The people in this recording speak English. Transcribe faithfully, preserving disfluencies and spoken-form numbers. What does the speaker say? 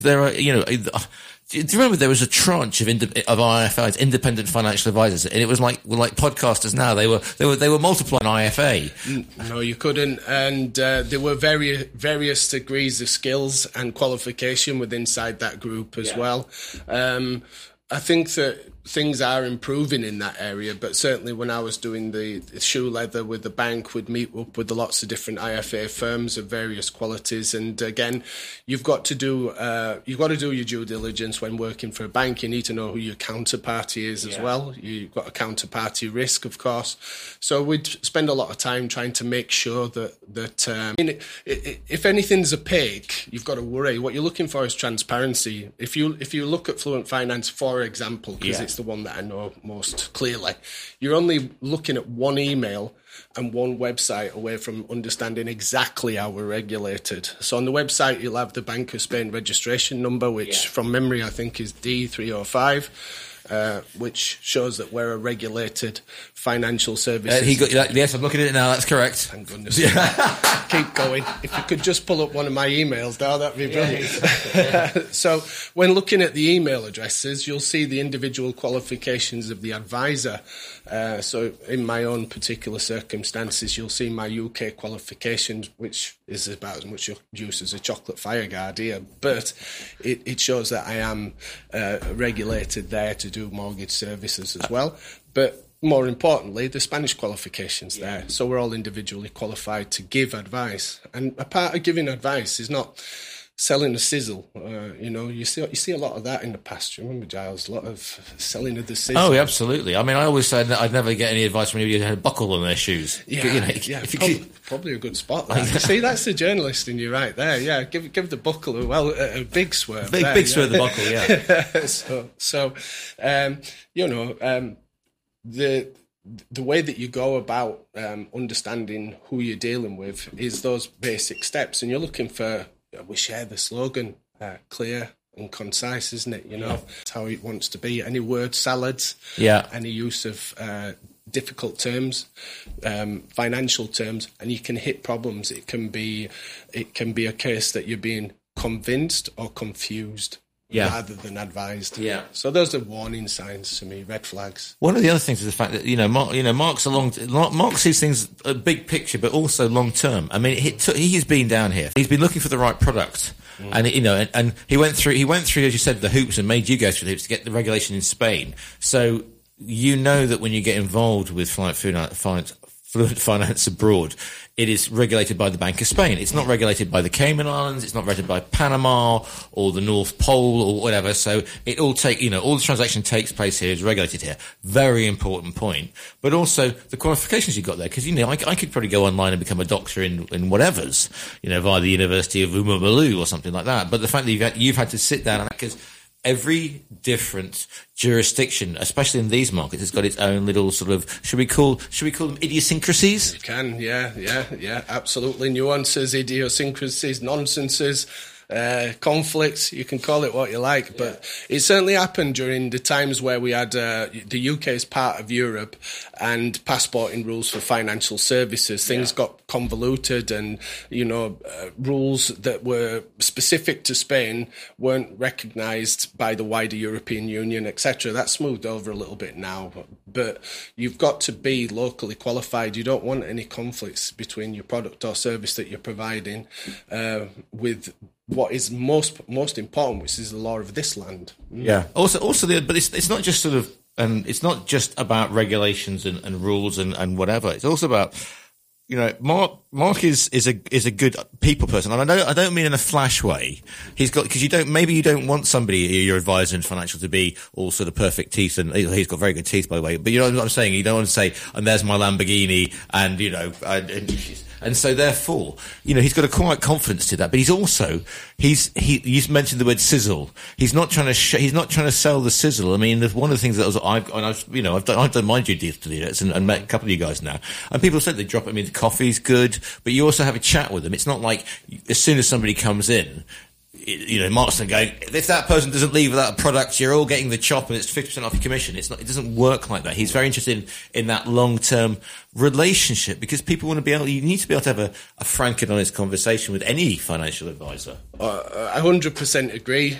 There are, you know, do you remember there was a tranche of ind- of I F As, independent financial advisors, and it was like like podcasters now. They were they were they were multiplying I F A. No, you couldn't, and uh, there were various various degrees of skills and qualification within inside that group as yeah. well. Um, I think that things are improving in that area, but certainly when I was doing the, the shoe leather with the bank, we'd meet up with lots of different I F A firms of various qualities. And again, you've got to do uh, you've got to do your due diligence when working for a bank. You need to know who your counterparty is as yeah. well. You've got a counterparty risk, of course. So we'd spend a lot of time trying to make sure that that um, I mean, if anything's opaque, you've got to worry. What you're looking for is transparency. If you if you look at Fluent Finance, for example, because yeah. it's the one that I know most clearly, you're only looking at one email and one website away from understanding exactly how we're regulated. So on the website, you'll have the Bank of Spain registration number, which yeah. from memory, I think is D three oh five. Uh, which shows that we're a regulated financial services. Uh, he got, yes, I'm looking at it now. That's correct. Thank goodness. Yeah. Keep going. If you could just pull up one of my emails now, that'd be brilliant. Yeah, exactly. So when looking at the email addresses, you'll see the individual qualifications of the advisor. Uh, so in my own particular circumstances, you'll see my U K qualifications, which is about as much use as a chocolate fireguard here. But it, it shows that I am uh, regulated there to do mortgage services as well. But more importantly, the Spanish qualifications yeah. there. So we're all individually qualified to give advice. And a part of giving advice is not selling a sizzle. Uh, you know, you see you see a lot of that in the past. You remember, Giles? A lot of selling of the sizzle. Oh, absolutely. I mean, I always said that I'd never get any advice from anybody who had a buckle on their shoes. Yeah, you know, yeah probably, probably a good spot. That. You see, that's the journalist in you right there. Yeah, give give the buckle a, well, a, a big swerve. Big, there, big yeah. swerve the buckle, yeah. so, so um, you know, um, the... the way that you go about um, understanding who you're dealing with is those basic steps. And you're looking for, we share the slogan, uh, clear and concise, isn't it? You know, it's how it wants to be. Any word salads, yeah. any use of uh, difficult terms, um, financial terms, and you can hit problems. It can be, it can be a case that you're being convinced or confused. Yeah. Rather than advised. Yeah. So those are warning signs to me, red flags. One of the other things is the fact that, you know, Mark, you know, Mark's a long, Mark sees things a big picture, but also long term. I mean, he, he's been down here. He's been looking for the right product. Mm. And, you know, and, and he went through, he went through, as you said, the hoops and made you go through the hoops to get the regulation in Spain. So you know that when you get involved with Fluent Finance, Fluent Finance abroad, it is regulated by the Bank of Spain. It's not regulated by the Cayman Islands. It's not regulated by Panama or the North Pole or whatever. So it all take, you know, all the transaction takes place here, is regulated here. Very important point. But also the qualifications you got there, because, you know, I, I could probably go online and become a doctor in, in whatever's, you know, via the University of Umamaloo or something like that. But the fact that you've had, you've had to sit down, because every different jurisdiction, especially in these markets, has got its own little sort of, should we call, should we call them idiosyncrasies? You can, yeah, yeah, yeah, absolutely. Nuances, idiosyncrasies, nonsenses, uh, conflicts, you can call it what you like, but yeah. It certainly happened during the times where we had uh, the U K as part of Europe and passporting rules for financial services. Things yeah. got convoluted, and, you know, uh, rules that were specific to Spain weren't recognised by the wider European Union, et cetera. That's smoothed over a little bit now, but you've got to be locally qualified. You don't want any conflicts between your product or service that you're providing uh, with what is most most important, which is the law of this land. Mm. Yeah. Also, also, the, but it's it's not just sort of, and it's not just about regulations and, and rules and, and whatever. It's also about, you know, Mark Mark is is a is a good people person, and I don't I don't mean in a flash way. He's got, because you don't maybe you don't want somebody, your advisor in financial, to be all sort of perfect teeth, and he's got very good teeth, by the way. But you know what I'm saying? You don't want to say, and there's my Lamborghini, and you know, and, and And so, therefore, you know, he's got a quiet confidence to that. But he's also, he's he. You mentioned the word sizzle. He's not trying to. Sh- he's not trying to sell the sizzle. I mean, one of the things that was, I've, and I've, you know, I've done, I've done my due diligence and, and met a couple of you guys now. And people said they drop it. I mean, the coffee's good, but you also have a chat with them. It's not like as soon as somebody comes in, you know, Mark's going, if that person doesn't leave without a product, you're all getting the chop and it's fifty percent off your commission. It's not, it doesn't work like that. He's very interested in, in that long-term relationship, because people want to be able, you need to be able to have a, a frank and honest conversation with any financial advisor. Uh, I one hundred percent agree.